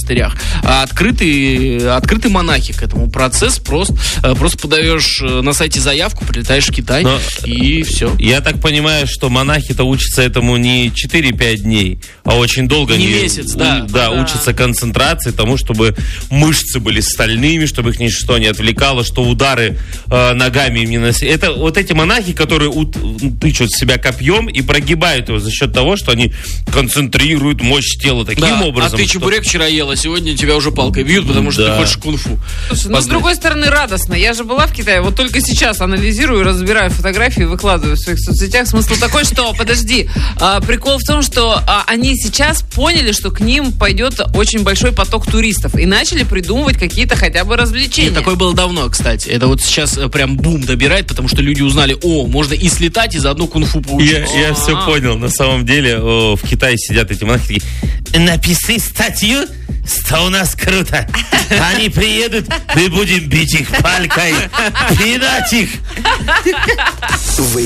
монастырях, а открытые монахи к этому. Процесс просто подаешь на сайте заявку, прилетаешь в Китай, и все. Я так понимаю, что монахи-то учатся этому не 4-5 дней, а очень долго. Не месяц, да. Учатся концентрации, тому, чтобы мышцы были стальными, чтобы их ничто не отвлекало, что удары ногами им не носили. Это вот эти монахи, которые тычут в себя копьем и прогибают его за счет того, что они концентрируют мощь тела таким образом. А ты чебурек вчера ела, сегодня тебя уже палкой бьют, потому что ты хочешь кунг-фу. Слушай, но с другой стороны радостно. Я же была в Китае, вот только сейчас анализирую, разбираю фотографии, выкладываю в своих соцсетях. Смысл такой, что, подожди, прикол в том, что они сейчас поняли, что к ним пойдет очень большой поток туристов и начали придумывать какие-то хотя бы развлечения. И такое было давно, кстати. Это вот сейчас прям бум добирает, потому что люди узнали, можно и слетать, и заодно кунг-фу поучиться. Я все понял. На самом деле в Китае сидят эти монахи такие: напиши статью, что у нас круто. Они приедут, мы будем бить их палкой, пинать их.